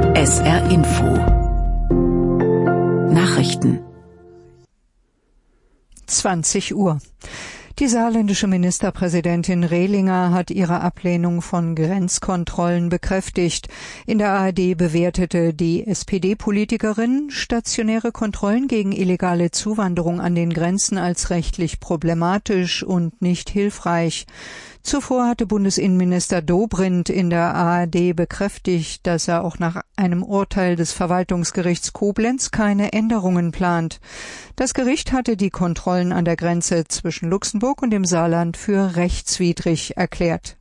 SR Info Nachrichten 20 Uhr. Die saarländische Ministerpräsidentin Rehlinger hat ihre Ablehnung von Grenzkontrollen bekräftigt. In der ARD bewertete die SPD-Politikerin stationäre Kontrollen gegen illegale Zuwanderung an den Grenzen als rechtlich problematisch und nicht hilfreich. Zuvor hatte Bundesinnenminister Dobrindt in der ARD bekräftigt, dass er auch nach einem Urteil des Verwaltungsgerichts Koblenz keine Änderungen plant. Das Gericht hatte die Kontrollen an der Grenze zwischen Luxemburg und dem Saarland für rechtswidrig erklärt.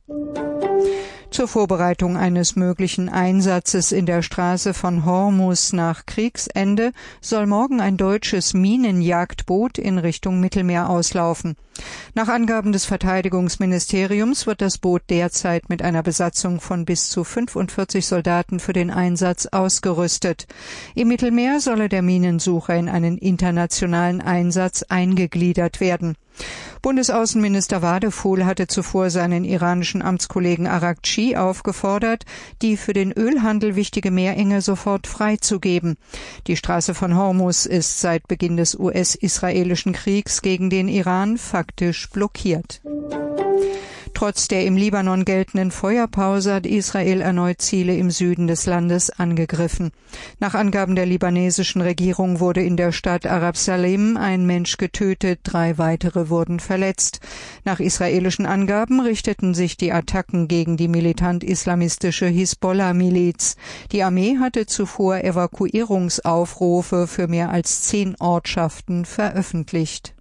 Zur Vorbereitung eines möglichen Einsatzes in der Straße von Hormuz nach Kriegsende soll morgen ein deutsches Minenjagdboot in Richtung Mittelmeer auslaufen. Nach Angaben des Verteidigungsministeriums wird das Boot derzeit mit einer Besatzung von bis zu 45 Soldaten für den Einsatz ausgerüstet. Im Mittelmeer solle der Minensucher in einen internationalen Einsatz eingegliedert werden. Bundesaußenminister Wadefuhl hatte zuvor seinen iranischen Amtskollegen Araghchi aufgefordert, die für den Ölhandel wichtige Meerenge sofort freizugeben. Die Straße von Hormuz ist seit Beginn des US-israelischen Kriegs gegen den Iran faktisch blockiert. Trotz der im Libanon geltenden Feuerpause hat Israel erneut Ziele im Süden des Landes angegriffen. Nach Angaben der libanesischen Regierung wurde in der Stadt Arab Salem ein Mensch getötet, 3 weitere wurden verletzt. Nach israelischen Angaben richteten sich die Attacken gegen die militant-islamistische Hisbollah-Miliz. Die Armee hatte zuvor Evakuierungsaufrufe für mehr als 10 Ortschaften veröffentlicht.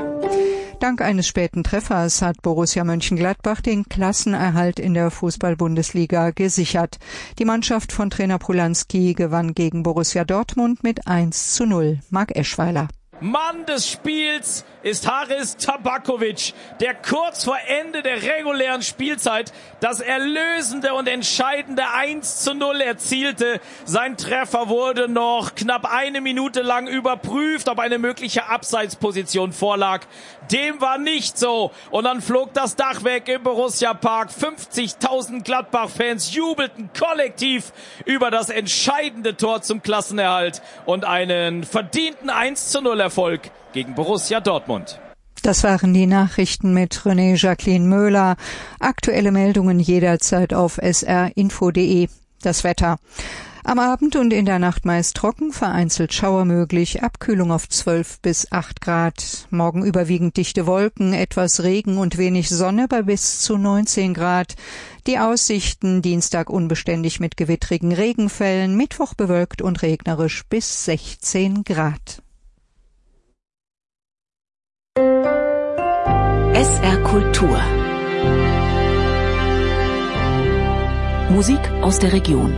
Dank eines späten Treffers hat Borussia Mönchengladbach den Klassenerhalt in der Fußball-Bundesliga gesichert. Die Mannschaft von Trainer Polanski gewann gegen Borussia Dortmund mit 1:0. Marc Eschweiler. Mann des Spiels ist Haris Tabakovic, der kurz vor Ende der regulären Spielzeit das erlösende und entscheidende 1:0 erzielte. Sein Treffer wurde noch knapp 1 Minute lang überprüft, ob eine mögliche Abseitsposition vorlag. Dem war nicht so. Und dann flog das Dach weg im Borussia Park. 50.000 Gladbach-Fans jubelten kollektiv über das entscheidende Tor zum Klassenerhalt und einen verdienten 1:0 Erfolg gegen Borussia Dortmund. Das waren die Nachrichten mit René Jacqueline Möhler. Aktuelle Meldungen jederzeit auf srinfo.de. Das Wetter. Am Abend und in der Nacht meist trocken, vereinzelt Schauer möglich, Abkühlung auf 12 bis 8 Grad. Morgen überwiegend dichte Wolken, etwas Regen und wenig Sonne bei bis zu 19 Grad. Die Aussichten Dienstag unbeständig mit gewittrigen Regenfällen, Mittwoch bewölkt und regnerisch bis 16 Grad. SR Kultur. Musik aus der Region.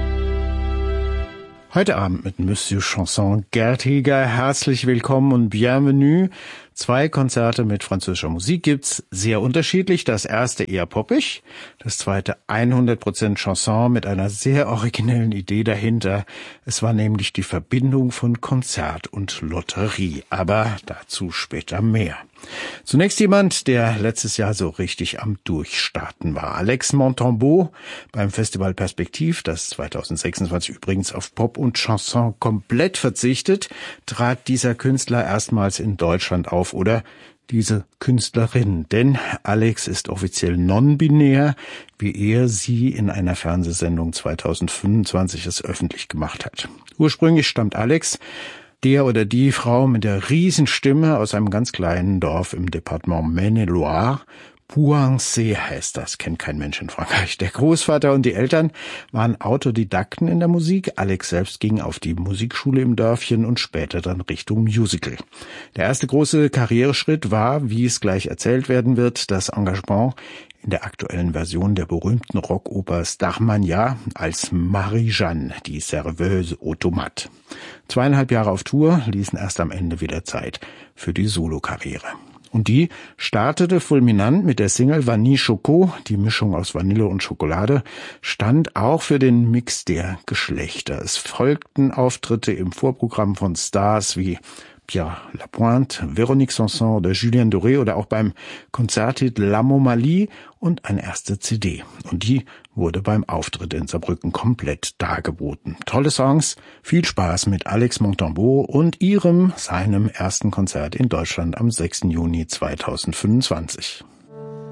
Heute Abend mit Monsieur Chanson Gerd Heger. Herzlich willkommen und bienvenue. 2 Konzerte mit französischer Musik gibt's, sehr unterschiedlich. Das erste eher poppig, das zweite 100% Chanson mit einer sehr originellen Idee dahinter. Es war nämlich die Verbindung von Konzert und Lotterie, aber dazu später mehr. Zunächst jemand, der letztes Jahr so richtig am Durchstarten war. Alex Montembeault beim Festival Perspektiv, das 2026 übrigens auf Pop und Chanson komplett verzichtet, trat dieser Künstler erstmals in Deutschland auf, oder diese Künstlerin, denn Alex ist offiziell non-binär, wie er sie in einer Fernsehsendung 2025 es öffentlich gemacht hat. Ursprünglich stammt Alex, der oder die Frau mit der Riesenstimme, aus einem ganz kleinen Dorf im Departement Maine-et-Loire. Pouancé heißt das, kennt kein Mensch in Frankreich. Der Großvater und die Eltern waren Autodidakten in der Musik. Alex selbst ging auf die Musikschule im Dörfchen und später dann Richtung Musical. Der erste große Karriereschritt war, wie es gleich erzählt werden wird, das Engagement in der aktuellen Version der berühmten Rockoper Starmania als Marie-Jeanne, die Serveuse Automate. 2,5 Jahre auf Tour ließen erst am Ende wieder Zeit für die Solokarriere. Und die startete fulminant mit der Single Vanille Choco. Die Mischung aus Vanille und Schokolade stand auch für den Mix der Geschlechter. Es folgten Auftritte im Vorprogramm von Stars wie Pierre Lapointe, Véronique Sanson oder Julien Doré oder auch beim Konzerthit L'Amomalie und eine erste CD. Und die wurde beim Auftritt in Saarbrücken komplett dargeboten. Tolle Songs, viel Spaß mit Alex Montembeault und seinem ersten Konzert in Deutschland am 6. Juni 2025.